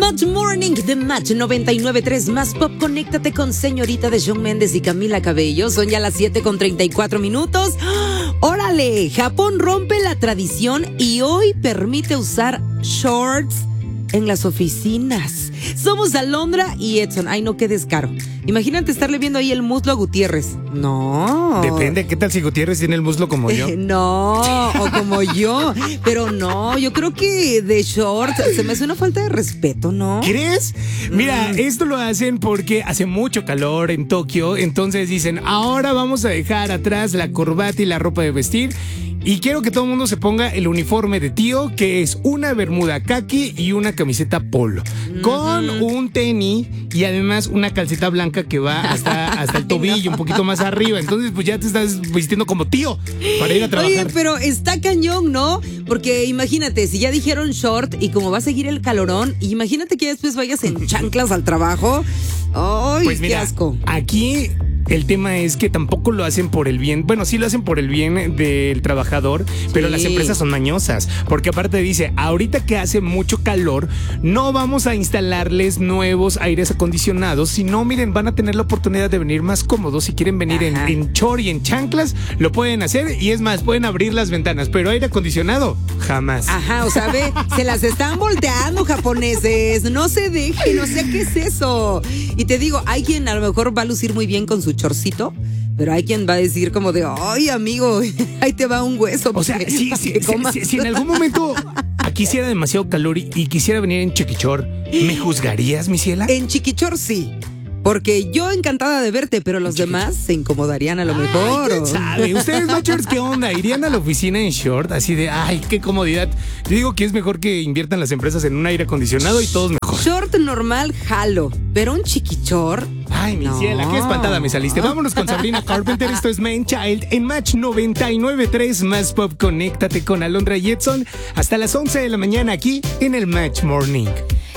Match Morning de Match 99.3 Más Pop. Conéctate con Señorita de Shawn Mendes y Camila Cabello. Son ya las 7:34. ¡Órale! Japón rompe la tradición y hoy permite usar shorts en las oficinas. Somos Alondra y Edson. Ay, no, qué descaro. Imagínate estarle viendo ahí el muslo a Gutiérrez. No. Depende, ¿qué tal si Gutiérrez tiene el muslo como yo? No, o como yo. Pero no, yo creo que de short se me hace una falta de respeto, ¿no? ¿Crees? Mira, esto lo hacen porque hace mucho calor en Tokio. Entonces dicen, ahora vamos a dejar atrás la corbata y la ropa de vestir. Y quiero que todo el mundo se ponga el uniforme de tío, que es una bermuda khaki y una camiseta polo, con un tenis y además una calceta blanca que va hasta el tobillo, un poquito más arriba. Entonces, pues ya te estás vistiendo como tío para ir a trabajar. Oye, pero está cañón, ¿no? Porque imagínate, si ya dijeron short y como va a seguir el calorón, imagínate que después vayas en chanclas al trabajo. ¡Ay, pues mira, qué asco! Aquí el tema es que tampoco lo hacen por el bien. Bueno, sí lo hacen por el bien del trabajador, pero las empresas son mañosas. Porque aparte dice, ahorita que hace mucho calor, no vamos a instalarles nuevos aires acondicionados, sino miren, van a tener la oportunidad de venir más cómodos. Si quieren venir en short y en chanclas, lo pueden hacer. Y es más, pueden abrir las ventanas, pero aire acondicionado, jamás. Ajá, o sea, ve, se las están volteando, japoneses. No se dejen, o sea, ¿qué es eso? Y te digo, hay quien a lo mejor va a lucir muy bien con su chorcito, pero hay quien va a decir como de, ay, amigo, ahí te va un hueso. O sea, si en algún momento aquí hiciera demasiado calor y quisiera venir en chiquichor, ¿me juzgarías, mi ciela? En chiquichor sí. Porque yo encantada de verte, pero los demás se incomodarían a lo mejor. ¿Quién sabe? Ustedes, matchers, ¿qué onda? ¿Irían a la oficina en short? Así de, ay, qué comodidad. Yo digo que es mejor que inviertan las empresas en un aire acondicionado y todos mejor. Short normal, jalo. Pero un chiquichor. Ay, mi ciela, qué espantada me saliste. Vámonos con Sabrina Carpenter. Esto es Main Child en Match 99.3 Más Pop. Conéctate con Alondra y Edson hasta las 11 de la mañana aquí en el Match Morning.